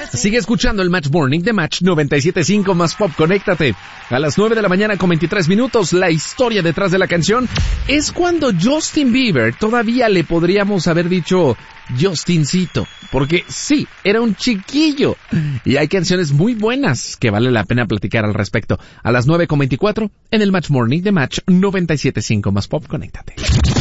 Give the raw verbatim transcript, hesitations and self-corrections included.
Sigue escuchando el Match Morning de Match noventa y siete punto cinco más Pop. Conéctate. A las nueve de la mañana con veintitrés minutos, la historia detrás de la canción es cuando Justin Bieber todavía le podríamos haber dicho Justincito, porque sí, era un chiquillo. Y hay canciones muy buenas que vale la pena platicar al respecto. A las nueve con veinticuatro en el Match Morning de Match noventa y siete punto cinco más Pop. Conéctate.